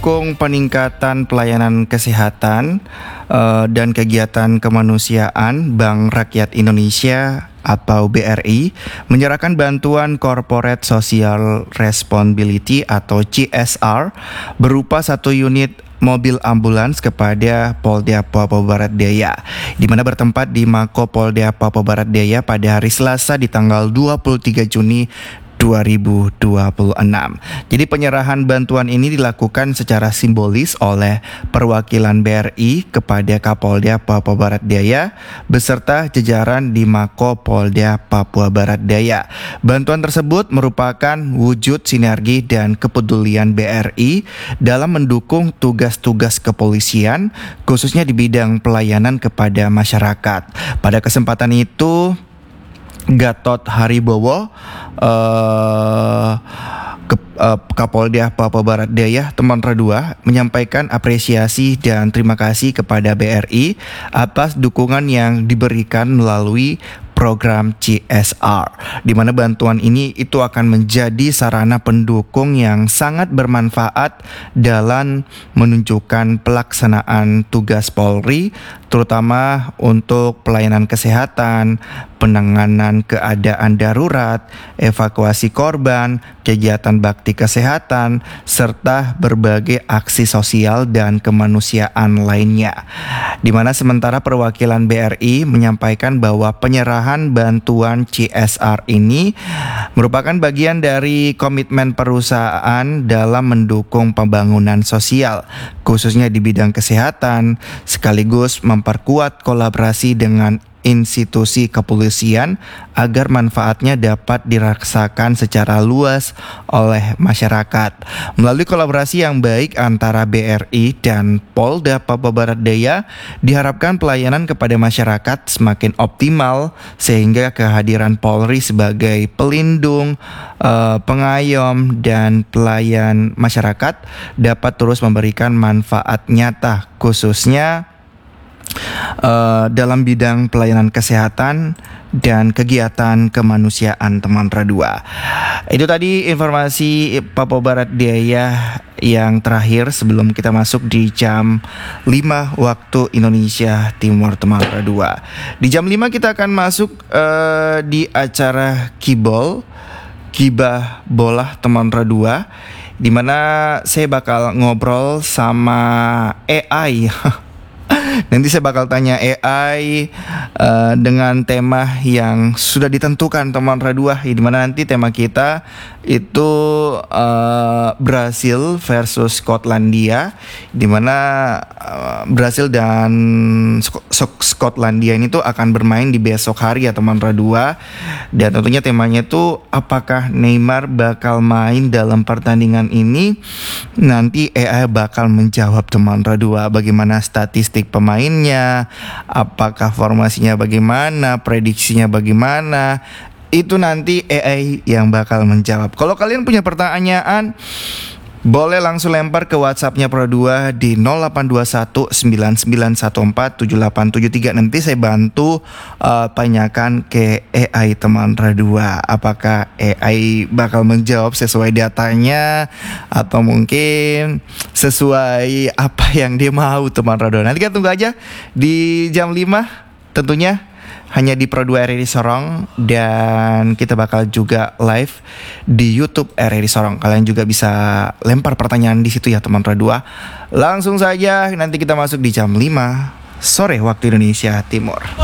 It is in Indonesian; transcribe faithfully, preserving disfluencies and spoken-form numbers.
mendukung peningkatan pelayanan kesehatan uh, dan kegiatan kemanusiaan, Bank Rakyat Indonesia atau B R I menyerahkan bantuan Corporate Social Responsibility atau C S R berupa satu unit mobil ambulans kepada Polda Papua Barat Daya, di mana bertempat di Mako Polda Papua Barat Daya pada hari Selasa di tanggal dua puluh tiga Juni dua ribu dua puluh enam. Jadi penyerahan bantuan ini dilakukan secara simbolis oleh perwakilan B R I kepada Kapolda Papua Barat Daya beserta jajaran di Mako Polda Papua Barat Daya. Bantuan tersebut merupakan wujud sinergi dan kepedulian B R I dalam mendukung tugas-tugas kepolisian khususnya di bidang pelayanan kepada masyarakat. Pada kesempatan itu Gatot Haribowo, uh, ke, uh, Kapolda Papua Barat Daya Temanggung dua menyampaikan apresiasi dan terima kasih kepada B R I atas dukungan yang diberikan melalui program C S R, di mana bantuan ini itu akan menjadi sarana pendukung yang sangat bermanfaat dalam menunjukkan pelaksanaan tugas Polri, terutama untuk pelayanan kesehatan, penanganan keadaan darurat, evakuasi korban, kegiatan bakti kesehatan, serta berbagai aksi sosial dan kemanusiaan lainnya. Di mana sementara perwakilan B R I menyampaikan bahwa penyerahan bantuan C S R ini merupakan bagian dari komitmen perusahaan dalam mendukung pembangunan sosial, khususnya di bidang kesehatan, sekaligus memperkuat kolaborasi dengan institusi kepolisian agar manfaatnya dapat dirasakan secara luas oleh masyarakat. Melalui kolaborasi yang baik antara B R I dan Polda Papua Barat Daya, diharapkan pelayanan kepada masyarakat semakin optimal sehingga kehadiran Polri sebagai pelindung, uh, pengayom, dan pelayan masyarakat dapat terus memberikan manfaat nyata khususnya Uh, dalam bidang pelayanan kesehatan dan kegiatan kemanusiaan Temanggung dua. Itu tadi informasi Papua Barat Daya yang terakhir sebelum kita masuk di jam lima waktu Indonesia Timur Temanggung dua. Di jam lima kita akan masuk uh, di acara Kibol Kibah Bolah Temanggung dua, di mana saya bakal ngobrol sama A I. Nanti saya bakal tanya A I uh, dengan tema yang sudah ditentukan teman Radua, di mana nanti tema kita itu uh, Brasil versus Skotlandia, di mana uh, Brasil dan Sk- Sk- Skotlandia ini tuh akan bermain di besok hari ya teman Radua. Dan tentunya temanya itu apakah Neymar bakal main dalam pertandingan ini? Nanti A I bakal menjawab teman Radua bagaimana statistik pemainnya, apakah formasinya bagaimana, prediksinya bagaimana. Itu nanti A I yang bakal menjawab. Kalau kalian punya pertanyaan, boleh langsung lempar ke WhatsApp-nya Pro dua di nol delapan dua satu sembilan sembilan satu empat tujuh delapan tujuh tiga. Nanti saya bantu uh, tanyakan ke A I teman Pro dua. Apakah A I bakal menjawab sesuai datanya atau mungkin sesuai apa yang dia mau teman Pro dua. Nanti kita tunggu aja di jam lima tentunya. Hanya di Pro dua R R I Sorong, dan kita bakal juga live di YouTube R R I Sorong. Kalian juga bisa lempar pertanyaan di situ ya teman Pro dua. Langsung saja nanti kita masuk di jam lima sore waktu Indonesia Timur.